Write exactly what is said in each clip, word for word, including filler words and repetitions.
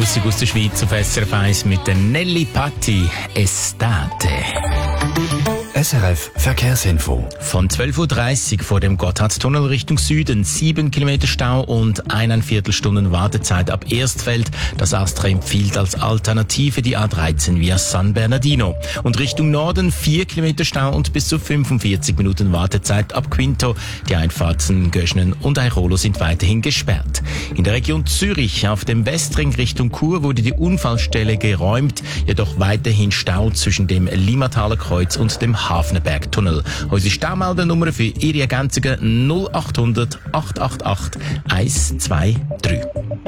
Musik aus der Schweiz auf S R F eins mit der Nelly Patti Estate. S R F Verkehrsinfo. Von zwölf Uhr dreißig vor dem Gotthardtunnel Richtung Süden, sieben Kilometer Stau und eineinviertel Stunden Wartezeit ab Erstfeld. Das Astra empfiehlt als Alternative die A dreizehn via San Bernardino. Und Richtung Norden vier Kilometer Stau und bis zu fünfundvierzig Minuten Wartezeit ab Quinto. Die Einfahrten Göschnen und Airolo sind weiterhin gesperrt. In der Region Zürich auf dem Westring Richtung Chur wurde die Unfallstelle geräumt, jedoch weiterhin Stau zwischen dem Limmataler Kreuz und dem Hafenbergtunnel. Unsere Staumeldernummer für Ihre Ergänzungen null acht hundert acht acht acht eins zwei drei.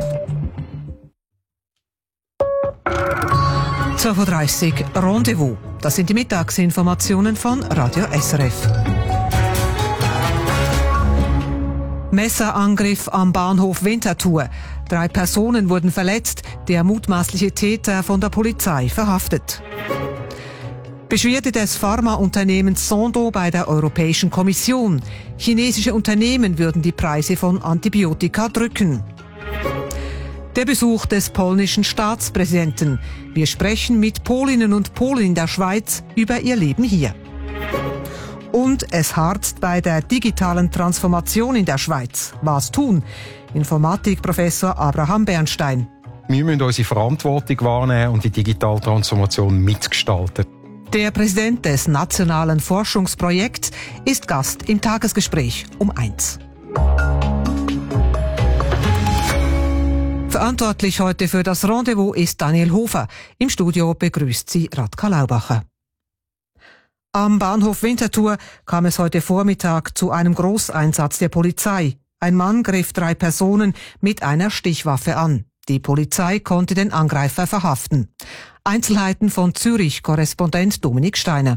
zwölf Uhr dreißig Rendezvous. Das sind die Mittagsinformationen von Radio S R F. Messerangriff am Bahnhof Winterthur. Drei Personen wurden verletzt, der mutmaßliche Täter von der Polizei verhaftet. Beschwerde des Pharmaunternehmens Sandoz bei der Europäischen Kommission. Chinesische Unternehmen würden die Preise von Antibiotika drücken. Der Besuch des polnischen Staatspräsidenten. Wir sprechen mit Polinnen und Polen in der Schweiz über ihr Leben hier. Und es harzt bei der digitalen Transformation in der Schweiz. Was tun? Informatikprofessor Abraham Bernstein. Wir müssen unsere Verantwortung wahrnehmen und die digitale Transformation mitgestalten. Der Präsident des Nationalen Forschungsprojekts ist Gast im Tagesgespräch um eins. Verantwortlich heute für das Rendezvous ist Daniel Hofer. Im Studio begrüßt sie Radka Laubacher. Am Bahnhof Winterthur kam es heute Vormittag zu einem Großeinsatz der Polizei. Ein Mann griff drei Personen mit einer Stichwaffe an. Die Polizei konnte den Angreifer verhaften. Einzelheiten von Zürich-Korrespondent Dominik Steiner.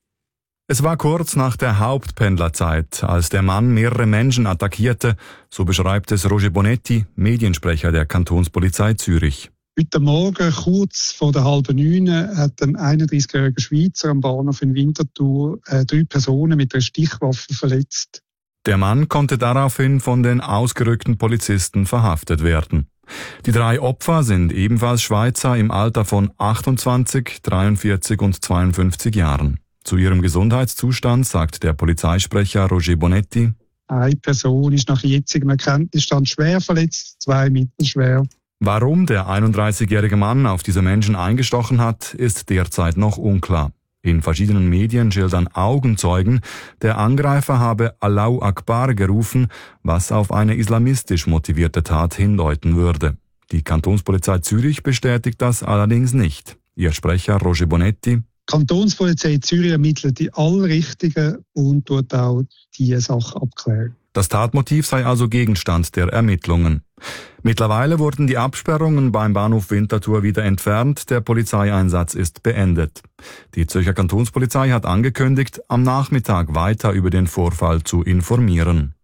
Es war kurz nach der Hauptpendlerzeit, als der Mann mehrere Menschen attackierte, so beschreibt es Roger Bonetti, Mediensprecher der Kantonspolizei Zürich. Heute Morgen, kurz vor der halben neun, hat ein einunddreißigjähriger Schweizer am Bahnhof in Winterthur äh, drei Personen mit einer Stichwaffe verletzt. Der Mann konnte daraufhin von den ausgerückten Polizisten verhaftet werden. Die drei Opfer sind ebenfalls Schweizer im Alter von achtundzwanzig, dreiundvierzig und zweiundfünfzig Jahren. Zu ihrem Gesundheitszustand sagt der Polizeisprecher Roger Bonetti: Eine Person ist nach jetzigem Erkenntnisstand schwer verletzt, zwei mittelschwer. Warum der einunddreißigjährige Mann auf diese Menschen eingestochen hat, ist derzeit noch unklar. In verschiedenen Medien schildern Augenzeugen, der Angreifer habe Allahu Akbar gerufen, was auf eine islamistisch motivierte Tat hindeuten würde. Die Kantonspolizei Zürich bestätigt das allerdings nicht. Ihr Sprecher Roger Bonetti: Die Kantonspolizei Zürich ermittelt die Allrichtigen und tut auch diese Sache abklären. Das Tatmotiv sei also Gegenstand der Ermittlungen. Mittlerweile wurden die Absperrungen beim Bahnhof Winterthur wieder entfernt, der Polizeieinsatz ist beendet. Die Zürcher Kantonspolizei hat angekündigt, am Nachmittag weiter über den Vorfall zu informieren.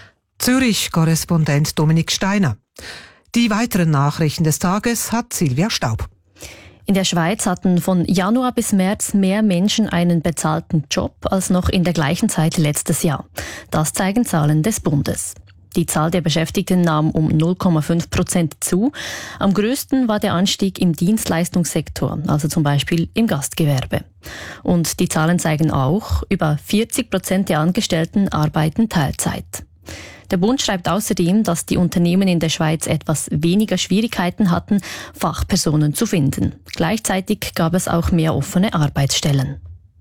Zürich-Korrespondent Dominik Steiner. Die weiteren Nachrichten des Tages hat Silvia Staub. In der Schweiz hatten von Januar bis März mehr Menschen einen bezahlten Job als noch in der gleichen Zeit letztes Jahr. Das zeigen Zahlen des Bundes. Die Zahl der Beschäftigten nahm um null Komma fünf Prozent zu. Am größten war der Anstieg im Dienstleistungssektor, also zum Beispiel im Gastgewerbe. Und die Zahlen zeigen auch, über vierzig Prozent der Angestellten arbeiten Teilzeit. Der Bund schreibt außerdem, dass die Unternehmen in der Schweiz etwas weniger Schwierigkeiten hatten, Fachpersonen zu finden. Gleichzeitig gab es auch mehr offene Arbeitsstellen.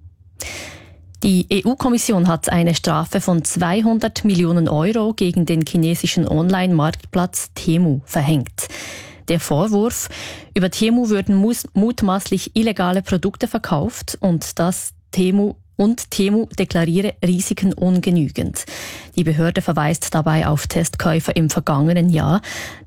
Die E U-Kommission hat eine Strafe von zweihundert Millionen Euro gegen den chinesischen Online-Marktplatz Temu verhängt. Der Vorwurf: Über Temu würden mutmaßlich illegale Produkte verkauft und das Temu Und Temu deklariere Risiken ungenügend. Die Behörde verweist dabei auf Testkäufer im vergangenen Jahr.